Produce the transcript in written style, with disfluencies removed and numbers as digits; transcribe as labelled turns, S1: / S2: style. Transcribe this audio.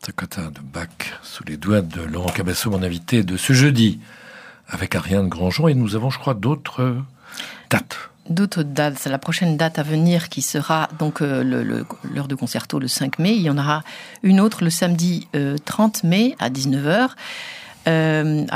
S1: Toccata de Bach sous les doigts de Laurent Cabasso, mon invité de ce jeudi, avec Ariane Grandjean. Et nous avons, je crois, d'autres dates.
S2: D'autres dates. C'est la prochaine date à venir qui sera donc l'heure de concerto le 5 mai. Il y en aura une autre le samedi 30 mai à 19h.